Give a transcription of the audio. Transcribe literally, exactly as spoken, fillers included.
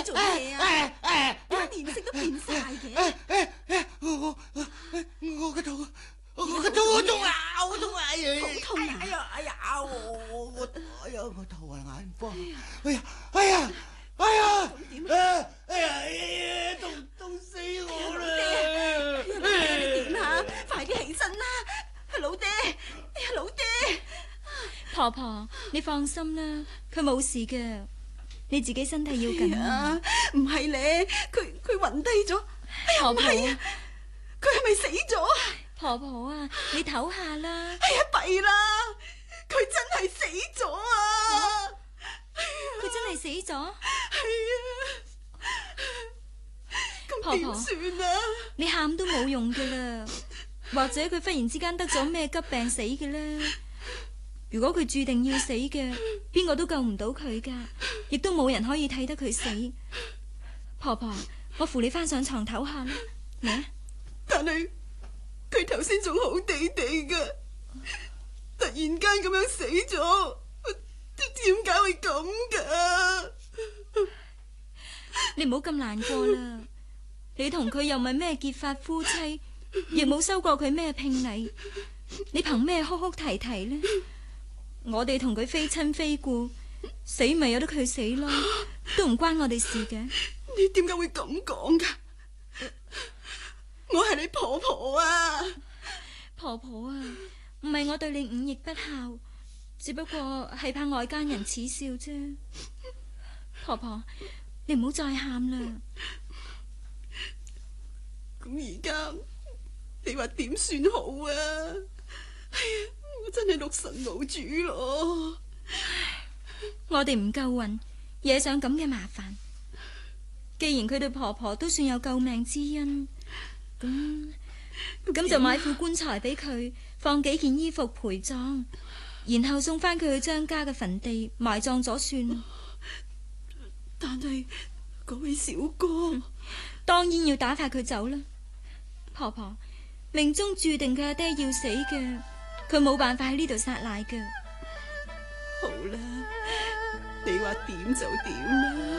你做咩啊？點解面色都變晒嘅？ 我我我個肚，我個肚好痛啊！好痛啊！ 好痛啊！ 哎呀哎呀，我我哎呀個頭啊眼花，哎呀哎呀哎呀！ 咁點啊？ 哎呀哎呀，凍凍死我啦！ 老爹，你點啊？快啲起身啦！老爹，哎呀老爹！ 婆婆，你放心啦，佢冇事嘅，你自己身體要緊啊！ 唔係咧，佢佢暈低咗。哎呀，唔係啊，佢係咪死咗啊？ 婆婆啊，你唞下啦。 哎呀，弊啦，佢真係死咗啊！ 佢真係死咗？ 係啊，咁點算啊？ 你喊都冇用噶啦，或者佢忽然之間得咗咩急病死嘅咧？如果佢注定要死嘅，邊個都救唔到佢噶，亦都冇人可以替得佢死。婆婆，我扶你翻上床唞下啦，嚟。 但係佢頭先仲好地地噶，突然間咁樣死咗，點解會咁噶？ 你唔好咁難過啦，你同佢又唔係咩結髮夫妻，亦冇收過佢咩聘禮，你憑咩哭哭啼啼呢？我哋同佢非親非故，死咪由得佢死咯，都唔關我哋事嘅。 你點解會咁講噶？我係你婆婆啊！ 婆婆啊，唔係我對你忤逆不孝，只不過係怕外間人恥笑啫。婆婆，你唔好再喊啦。 咁而家你話點算好啊？哎呀，我真係六神無主咯！ 我哋唔夠運，惹上咁嘅麻煩。既然佢對婆婆都算有救命之恩，咁咁就買副棺材俾佢，放幾件衣服陪葬，然後送翻佢去張家嘅墳地埋葬咗算。 但係嗰位小哥， 嗯，當然要打發佢走啦。婆婆，命中注定佢阿爹要死嘅，佢冇辦法喺呢度撒賴嘅。 好啦，你話點就點啦。